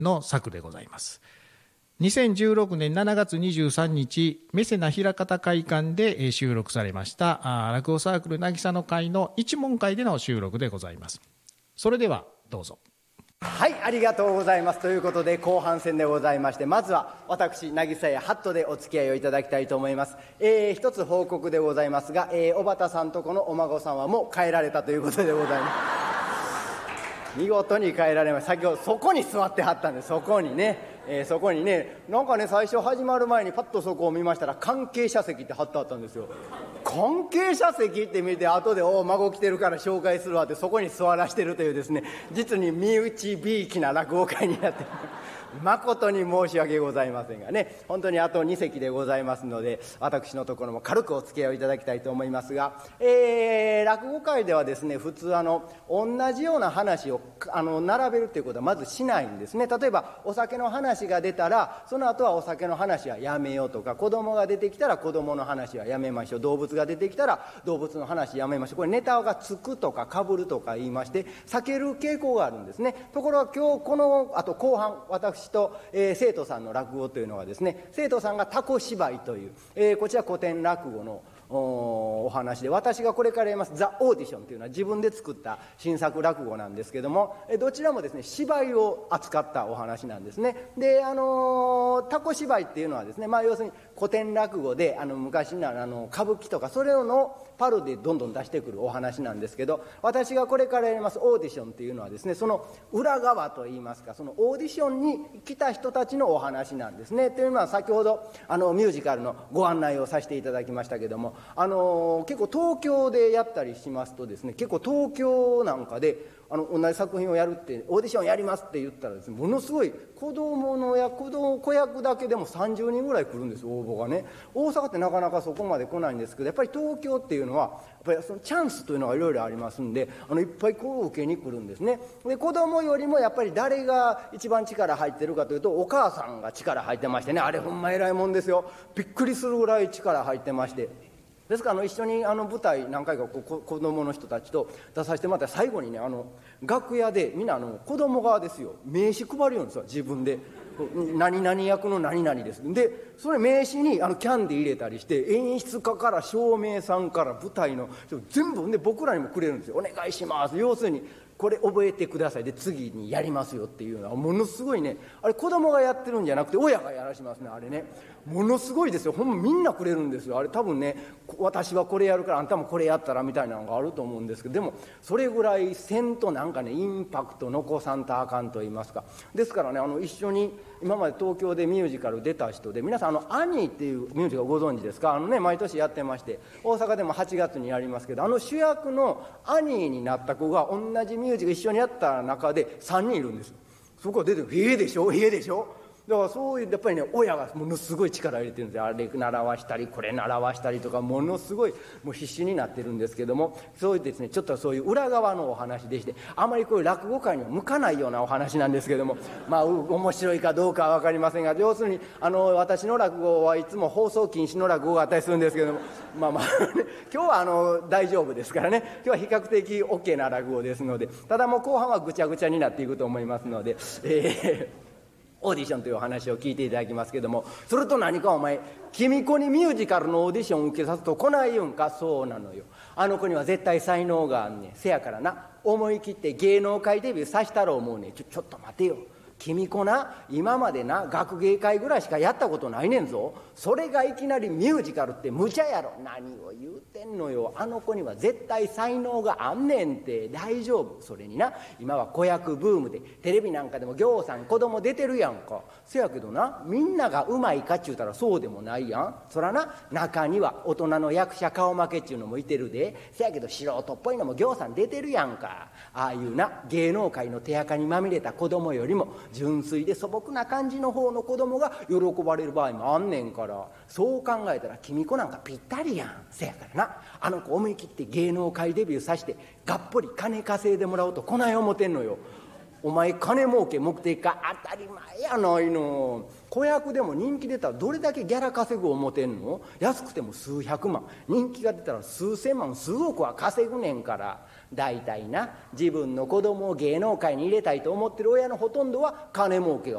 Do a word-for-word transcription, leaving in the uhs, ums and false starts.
の作でございます。にせんじゅうろくねんしちがつにじゅうさんにち、メセナ枚方会館で収録されました落語サークル渚の会の一門会での収録でございます。それではどうぞ。 はい、ありがとうございます。ということで後半戦でございまして、まずは私渚屋ハットでお付き合いをいただきたいと思います。えー、一つ報告でございますが、えー、小畑さんとこのお孫さんはもう帰られたということでございます。見事に帰られました。先ほどそこに座ってはったんです。そこにね、えー、そこにね、なんかね、最初始まる前にパッとそこを見ましたら関係者席って貼ってあったんですよ。関係者席って見て、後でお孫来てるから紹介するわってそこに座らしてるというですね、実に身内びいきな落語会になって誠に申し訳ございませんがね、本当にあとに席でございますので、私のところも軽くお付き合いをいただきたいと思いますが、えー、落語会ではですね、普通あの同じような話をあの並べるということはまずしないんですね。例えばお酒の話が出たら、その後はお酒の話はやめようとか、子供が出てきたら子供の話はやめましょう、動物が出てきたら動物の話やめましょう。これネタがつくとかかぶるとか言いまして避ける傾向があるんですね。ところが今日このあと後半、私と、えー、生徒さんの落語というのはですね、生徒さんがタコ芝居という、えー、こちら古典落語のお話で、私がこれからやりますザ・オーディションというのは自分で作った新作落語なんですけども、どちらもですね芝居を扱ったお話なんですね。で、あのー、タコ芝居っていうのはですね、まあ、要するに古典落語であの昔のあの歌舞伎とかそれのパロでどんどん出してくるお話なんですけど、私がこれからやりますオーディションっていうのはですね、その裏側といいますか、そのオーディションに来た人たちのお話なんですね。というのは先ほどあのミュージカルのご案内をさせていただきましたけども、あのー、結構東京でやったりしますとですね、結構東京なんかであの同じ作品をやるってオーディションやりますって言ったらですね、ものすごい子供の役子供子役だけでもさんじゅうにんぐらい来るんです、応募がね。大阪ってなかなかそこまで来ないんですけど、やっぱり東京っていうのはやっぱりそのチャンスというのがいろいろありますんで、あのいっぱいこう受けに来るんですね。で、子供よりもやっぱり誰が一番力入ってるかというとお母さんが力入ってましてね、あれほんま偉いもんですよ。びっくりするぐらい力入ってまして、ですからあの一緒にあの舞台何回かこう子供の人たちと出させてもらったら、最後にね、あの楽屋でみんなあの子供側ですよ、名刺配るようんですよ、自分で。何々役の何々です。でそれ名刺にあのキャンディー入れたりして、演出家から照明さんから舞台の全部で僕らにもくれるんですよ。お願いします、要するにこれ覚えてくださいで次にやりますよっていうのはものすごいね、あれ子供がやってるんじゃなくて親がやらしますね、あれね。ものすごいですよ、ほんまみんなくれるんですよあれ。多分ね、私はこれやるからあんたもこれやったらみたいなのがあると思うんですけど、でもそれぐらいせんとなんかねインパクト残さんとあかんと言いますか。ですからね、あの一緒に今まで東京でミュージカル出た人で、皆さんあのアニーっていうミュージカルご存知ですか？あのね、毎年やってまして、大阪でもはちがつにやりますけど、あの主役のアニーになった子が同じミュージカル一緒にやった中でさんにんいるんです。そこが出てる、ええでしょ、ええでしょ。だからそういうやっぱりね、親がものすごい力入れてるんですよ。あれ習わしたりこれ習わしたりとか、ものすごいもう必死になってるんですけども、そういうですね、ちょっとそういう裏側のお話でして、あまりこういう落語界には向かないようなお話なんですけども、まあ面白いかどうかは分かりませんが、要するにあの私の落語はいつも放送禁止の落語があったりするんですけども、まあまあ、ね、今日はあの大丈夫ですからね、今日は比較的 OK な落語ですので、ただもう後半はぐちゃぐちゃになっていくと思いますので、えーオーディションというお話を聞いていただきますけども、それと何かお前君子にミュージカルのオーディションを受けさすと来ない言うんか。そうなのよ、あの子には絶対才能があんねん。せやからな、思い切って芸能界デビューさせたろう思うねん。ちょちょっと待てよ、君子な、今までな学芸会ぐらいしかやったことないねんぞ。それがいきなりミュージカルって無茶やろ。何を言うてんのよ、あの子には絶対才能があんねんって。大丈夫。それにな、今は子役ブームでテレビなんかでもぎょうさん子供出てるやんか。せやけどな、みんながうまいかっちゅうたらそうでもないやん。そらな、中には大人の役者顔負けっちゅうのもいてるで。せやけど素人っぽいのもぎょうさん出てるやんか。ああいうな芸能界の手垢にまみれた子供よりも純粋で素朴な感じの方の子供が喜ばれる場合もあんねんから、そう考えたら君子なんかぴったりやん。せやからな、あの子思い切って芸能界デビューさしてがっぽり金稼いでもらおうとこない思てんのよ。お前金儲け目的か、当たり前やないの。子役でも人気出たらどれだけギャラ稼ぐ思てんの。安くても数百万、人気が出たら数千万数億は稼ぐねんから。大体な、自分の子供を芸能界に入れたいと思ってる親のほとんどは金儲けが